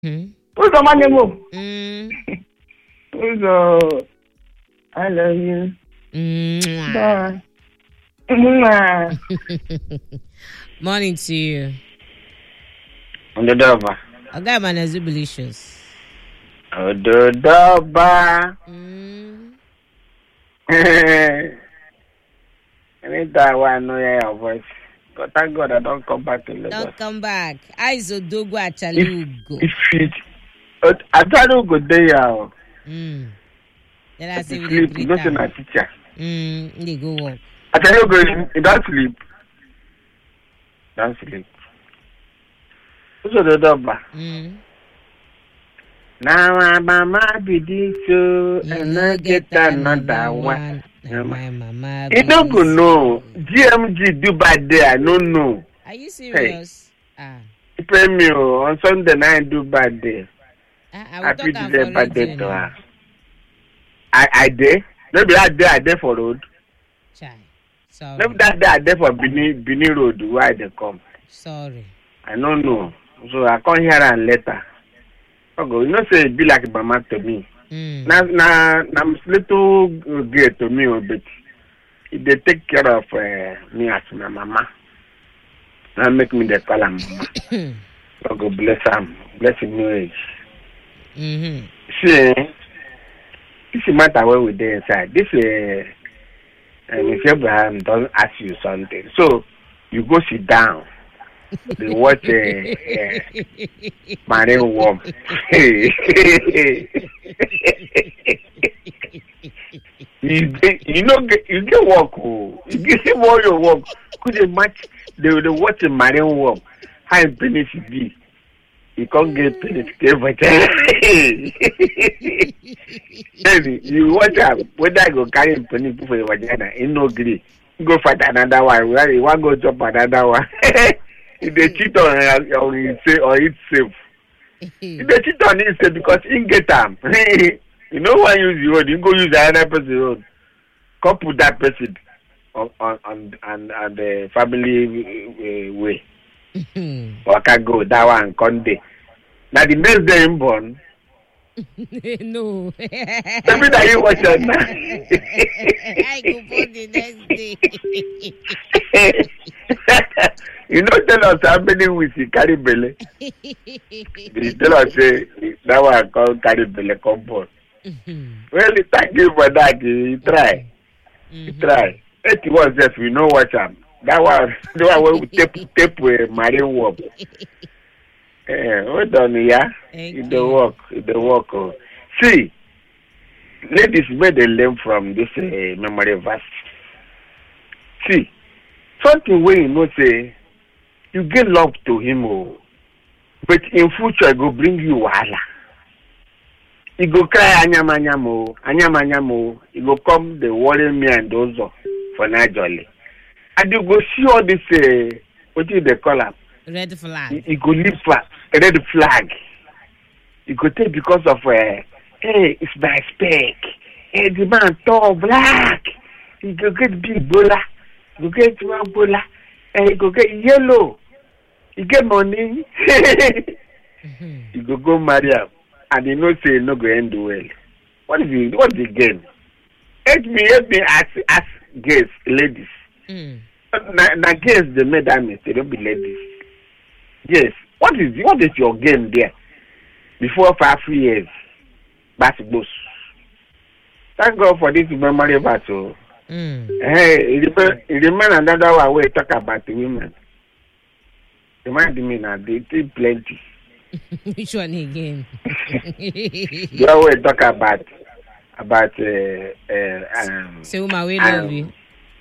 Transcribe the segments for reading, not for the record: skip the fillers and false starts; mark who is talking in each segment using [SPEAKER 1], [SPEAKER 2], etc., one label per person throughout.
[SPEAKER 1] Who's the man move?
[SPEAKER 2] Mm.
[SPEAKER 1] Who's the I love you.
[SPEAKER 2] Mwah.
[SPEAKER 1] Bye. Mwah.
[SPEAKER 2] Morning to you.
[SPEAKER 1] On the Doba.
[SPEAKER 2] A guy man is delicious.
[SPEAKER 1] On the Doba. Anytime I know your voice. But thank God I don't come back to Lagos.
[SPEAKER 2] Don't come back. Aizo dogo achalugo.
[SPEAKER 1] If it, I try to go there.
[SPEAKER 2] Then I say we
[SPEAKER 1] Sleep.
[SPEAKER 2] dey
[SPEAKER 1] You know, say
[SPEAKER 2] greet
[SPEAKER 1] my
[SPEAKER 2] am.
[SPEAKER 1] teacher.
[SPEAKER 2] They go work.
[SPEAKER 1] I tell you, go. You don't sleep. Don't sleep. Who's the Doba? Now I'm mama be this so and I get another one.
[SPEAKER 2] My mama.
[SPEAKER 1] You don't go know. GMG do bad there. I don't know.
[SPEAKER 2] Are you serious?
[SPEAKER 1] You pay me on Sunday night do bad day.
[SPEAKER 2] I will
[SPEAKER 1] Happy
[SPEAKER 2] talk
[SPEAKER 1] to
[SPEAKER 2] am
[SPEAKER 1] say
[SPEAKER 2] for
[SPEAKER 1] bad day
[SPEAKER 2] radio
[SPEAKER 1] to
[SPEAKER 2] now.
[SPEAKER 1] her. I did. Maybe that day I did for road.
[SPEAKER 2] Chai. Sorry.
[SPEAKER 1] Maybe that day I did for Bini Road. Why they come?
[SPEAKER 2] Sorry.
[SPEAKER 1] I don't know. So I come here and later. Okay, you know say it be like mama to me. Now little great to me, but they take care of me as my mama. Now make me the call am mama. God bless him. Bless him new age. See, this is matter where we dey inside. This if Abraham doesn't ask you something, so you go sit down. They watch marine worm. You know, you get work. You get more your work. Could you match? They watch a marine worm. How penis be? You can't get penis. You watch whether I go carry penis for your vagina. In no agree. Go find another one. You want go jump another one. If they cheat on it's safe. If they cheat on it, safe because in get them. You know why use your own, you go use another person's own. Come put that person on the family way. Or I can go that one Conde. Now the next day in born.
[SPEAKER 2] No.
[SPEAKER 1] Maybe that you watch it now.
[SPEAKER 2] I go born the next day.
[SPEAKER 1] You know, tell us how many weeks you carry belly. You tell us say that one called carry belly come born. Well, thank you for that. You try. You try. 81 if you know what I'm. That one where we tape with marine worm. Well done, yeah. In the work. Oh. See, ladies made a learn from this memory verse. See, something where you know say you get love to him, oh, but in future I go bring you wahala. He go cry anyamanyamo. He go come the worry me and those for Najoli. And you go see all this what do they call up?
[SPEAKER 2] Red flag.
[SPEAKER 1] He go leave red flag. He go take because of hey, it's by spec. Hey, the man tall black. He go get big bola. He go get one bola. And he go get yellow. He get money. He go marry him. And you know say no go end well. What the game? Help me ask girls, ladies. Now girls they made that mistake, don't be ladies. Yes. What is your game there? Before 5 years. Basketball. Thank God for this memory battle. Hey, remember another one we talk about the women. Remind me now, they did plenty.
[SPEAKER 2] Which one again?
[SPEAKER 1] You always talk about
[SPEAKER 2] say woman we love you.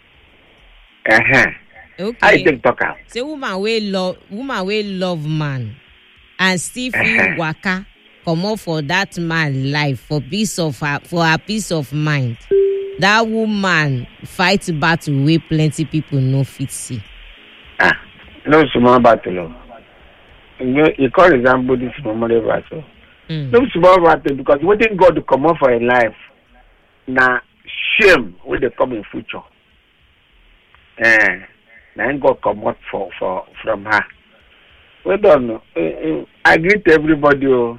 [SPEAKER 2] Okay.
[SPEAKER 1] I think talk out.
[SPEAKER 2] Say woman we love man and still feel waka come up for that man life for her peace of mind. That woman fight battle wey plenty people no fit see.
[SPEAKER 1] No small battle. You can't resemble this memory battle. No small battle because waiting God to come up for a life. Now shame when they come in future. Now God come out from her. Well done. I greet everybody. Oh.